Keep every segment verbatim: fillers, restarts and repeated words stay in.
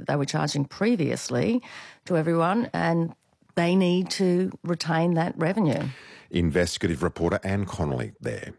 that they were charging previously to everyone, and they need to retain that revenue. Investigative reporter Anne Connolly there.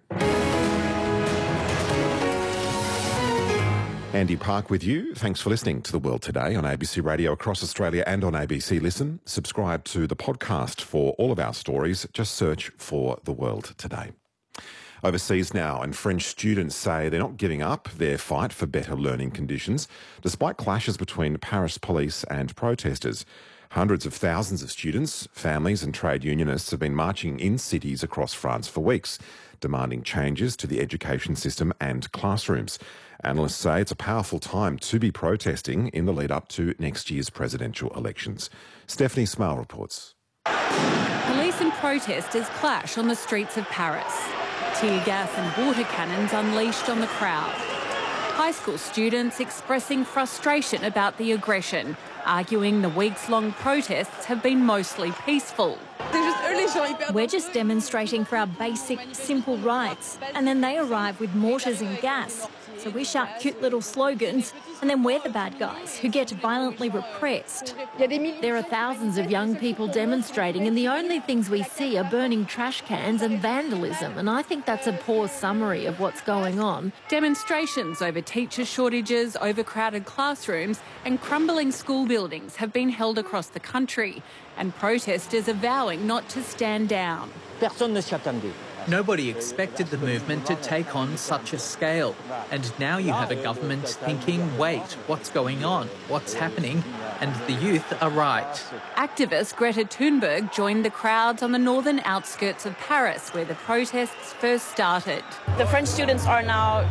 Andy Park with you. Thanks for listening to The World Today on A B C Radio across Australia and on A B C Listen. Subscribe to the podcast for all of our stories. Just search for The World Today. Overseas now, and French students say they're not giving up their fight for better learning conditions, despite clashes between Paris police and protesters. Hundreds of thousands of students, families and trade unionists have been marching in cities across France for weeks, demanding changes to the education system and classrooms. Analysts say it's a powerful time to be protesting in the lead up to next year's presidential elections. Stephanie Smale reports. Police and protesters clash on the streets of Paris. Tear gas and water cannons unleashed on the crowd. High school students expressing frustration about the aggression, arguing the weeks-long protests have been mostly peaceful. We're just demonstrating for our basic, simple rights, and then they arrive with mortars and gas. So we shout cute little slogans, and then we're the bad guys who get violently repressed. There are thousands of young people demonstrating, and the only things we see are burning trash cans and vandalism, and I think that's a poor summary of what's going on. Demonstrations over teacher shortages, overcrowded classrooms and crumbling school buildings have been held across the country, and protesters are vowing not to stand down. Nobody expected the movement to take on such a scale. And now you have a government thinking, wait, what's going on? What's happening? And the youth are right. Activist Greta Thunberg joined the crowds on the northern outskirts of Paris, where the protests first started. The French students are now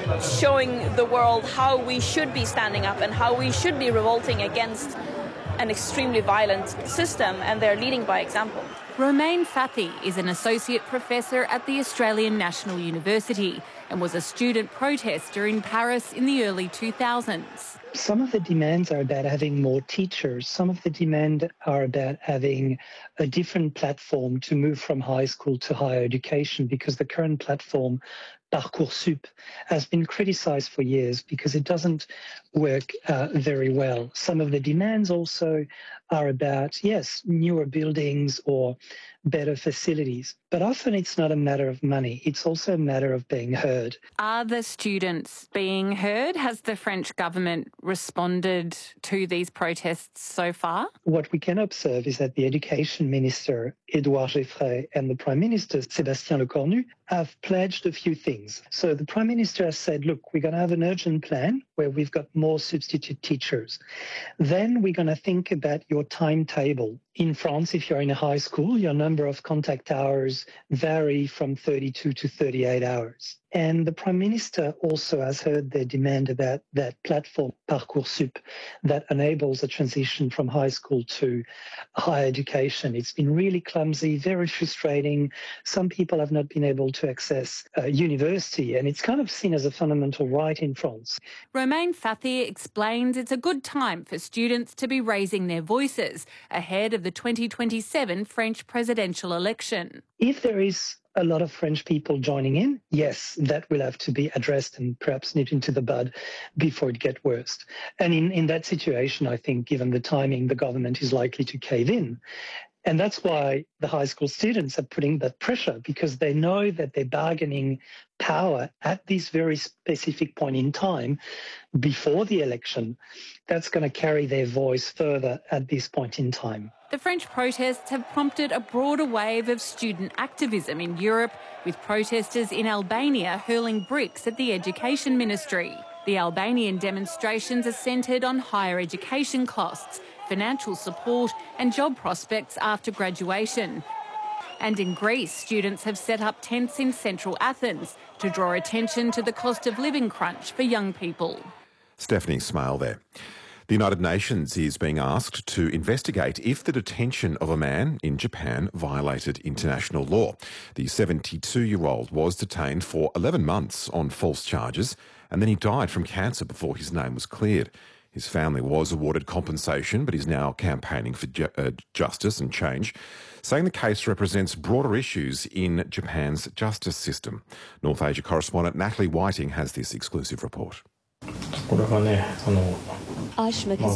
showing the world how we should be standing up and how we should be revolting against an extremely violent system, and they're leading by example. Romain Fathi is an associate professor at the Australian National University and was a student protester in Paris in the early two thousands. Some of the demands are about having more teachers. Some of the demands are about having a different platform to move from high school to higher education, because the current platform, Parcoursup, has been criticised for years because it doesn't work uh, very well. Some of the demands also are about, yes, newer buildings or better facilities. But often it's not a matter of money. It's also a matter of being heard. Are the students being heard? Has the French government responded to these protests so far? What we can observe is that the Education Minister, Édouard Geoffrey, and the Prime Minister, Sébastien Lecornu, have pledged a few things. So the Prime Minister has said, look, we're going to have an urgent plan where we've got more substitute teachers. Then we're going to think about your timetable. In France, if you're in a high school, your number of contact hours vary from thirty-two to thirty-eight hours. And the Prime Minister also has heard their demand about that platform, Parcoursup, that enables a transition from high school to higher education. It's been really clumsy, very frustrating. Some people have not been able to access uh, university, and it's kind of seen as a fundamental right in France. Romain Fathi explains it's a good time for students to be raising their voices ahead of the twenty twenty-seven French presidential election. If there is a lot of French people joining in, yes, that will have to be addressed and perhaps nipped into the bud before it gets worse. And in, in that situation, I think, given the timing, the government is likely to cave in. And that's why the high school students are putting that pressure, because they know that their bargaining power at this very specific point in time before the election, that's going to carry their voice further at this point in time. The French protests have prompted a broader wave of student activism in Europe, with protesters in Albania hurling bricks at the Education Ministry. The Albanian demonstrations are centred on higher education costs, financial support and job prospects after graduation. And in Greece, students have set up tents in central Athens to draw attention to the cost of living crunch for young people. Stephanie Smale there. The United Nations is being asked to investigate if the detention of a man in Japan violated international law. The seventy-two-year-old was detained for eleven months on false charges, and then he died from cancer before his name was cleared. His family was awarded compensation, but is now campaigning for ju- uh, justice and change, saying the case represents broader issues in Japan's justice system. North Asia correspondent Natalie Whiting has this exclusive report.